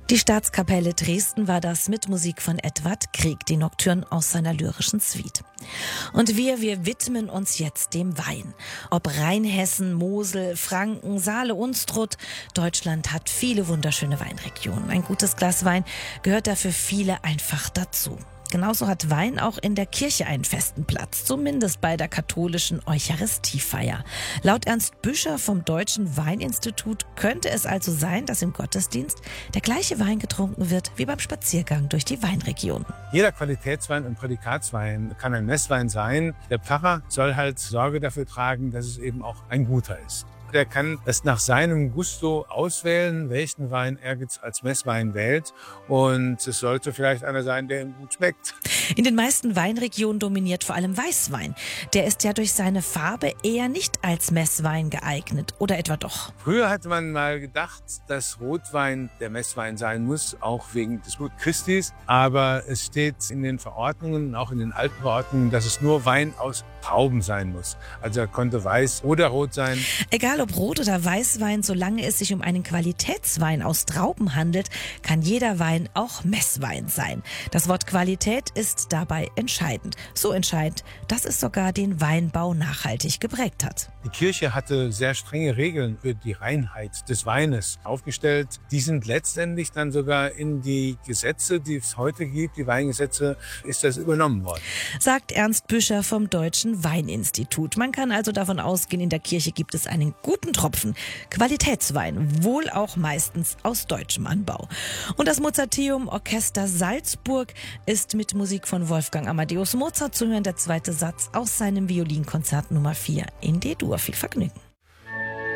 Die Staatskapelle Dresden war das mit Musik von Edvard Grieg, die Nocturne aus seiner lyrischen Suite. Und wir widmen uns jetzt dem Wein. Ob Rheinhessen, Mosel, Franken, Saale, Unstrut, Deutschland hat viele wunderschöne Weinregionen. Ein gutes Glas Wein gehört da für viele einfach dazu. Genauso hat Wein auch in der Kirche einen festen Platz, zumindest bei der katholischen Eucharistiefeier. Laut Ernst Büscher vom Deutschen Weininstitut könnte es also sein, dass im Gottesdienst der gleiche Wein getrunken wird wie beim Spaziergang durch die Weinregion. Jeder Qualitätswein und Prädikatswein kann ein Messwein sein. Der Pfarrer soll halt Sorge dafür tragen, dass es eben auch ein guter ist. Der kann es nach seinem Gusto auswählen, welchen Wein er jetzt als Messwein wählt. Und es sollte vielleicht einer sein, der ihm gut schmeckt. In den meisten Weinregionen dominiert vor allem Weißwein. Der ist ja durch seine Farbe eher nicht als Messwein geeignet. Oder etwa doch? Früher hatte man mal gedacht, dass Rotwein der Messwein sein muss, auch wegen des Blut Christi. Aber es steht in den Verordnungen, auch in den alten Verordnungen, dass es nur Wein aus Trauben sein muss. Also er konnte weiß oder rot sein. Egal ob Rot- oder Weißwein, solange es sich um einen Qualitätswein aus Trauben handelt, kann jeder Wein auch Messwein sein. Das Wort Qualität ist dabei entscheidend. So entscheidend, dass es sogar den Weinbau nachhaltig geprägt hat. Die Kirche hatte sehr strenge Regeln für die Reinheit des Weines aufgestellt. Die sind letztendlich dann sogar in die Gesetze, die es heute gibt, die Weingesetze, ist das übernommen worden. Sagt Ernst Büscher vom Deutschen Weininstitut. Man kann also davon ausgehen, in der Kirche gibt es einen guten Tropfen Qualitätswein, wohl auch meistens aus deutschem Anbau. Und das Mozarteum Orchester Salzburg ist mit Musik von Wolfgang Amadeus Mozart zu hören, der zweite Satz aus seinem Violinkonzert Nummer 4 in D-Dur. Viel Vergnügen.